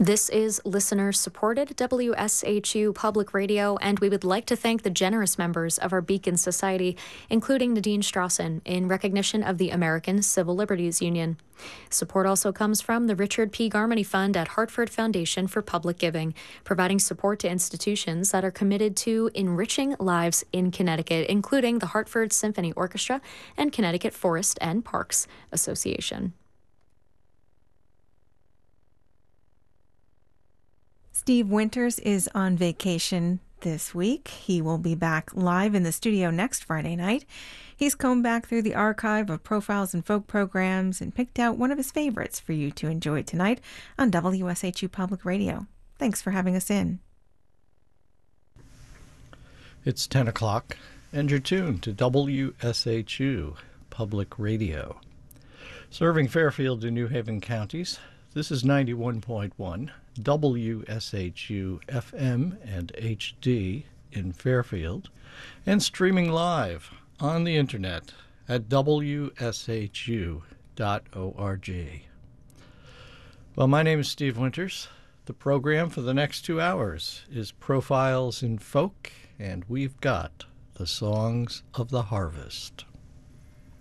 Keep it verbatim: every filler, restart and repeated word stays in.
This is listener-supported W S H U Public Radio, and we would like to thank the generous members of our Beacon Society, including Nadine Strawson, in recognition of the American Civil Liberties Union. Support also comes from the Richard P. Garmany Fund at Hartford Foundation for Public Giving, providing support to institutions that are committed to enriching lives in Connecticut, including the Hartford Symphony Orchestra and Connecticut Forest and Parks Association. Steve Winters is on vacation this week. He will be back live in the studio next Friday night. He's combed back through the archive of profiles and folk programs and picked out one of his favorites for you to enjoy tonight on W S H U Public Radio. Thanks for having us in. It's ten o'clock, and you're tuned to W S H U Public Radio. Serving Fairfield and New Haven counties, this is ninety-one point one W S H U F M and H D in Fairfield, and streaming live on the internet at W S H U dot org. Well, my name is Steve Winters. The program for the next two hours is Profiles in Folk, and we've got the Songs of the Harvest.